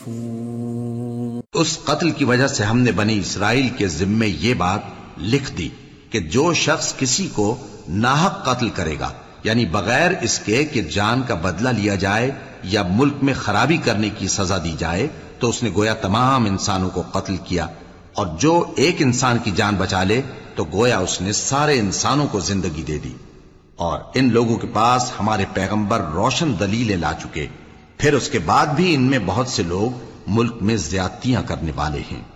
يصفون। उस कत्ल की वजह से हमने बनी इसराइल के जिम्मे ये बात लिख दी कि जो शख्स किसी को नाहक कत्ल करेगा, यानी बगैर इसके कि जान का बदला लिया जाए या मुल्क में खराबी करने की सजा दी जाए, तो उसने गोया तमाम इंसानों को कत्ल किया। और जो एक इंसान की जान बचा ले तो गोया उसने सारे इंसानों को जिंदगी दे दी। और इन लोगों के पास हमारे पैगंबर रोशन दलीलें ला चुके, फिर उसके बाद भी इनमें बहुत से लोग मुल्क में ज्यादतियां करने वाले हैं।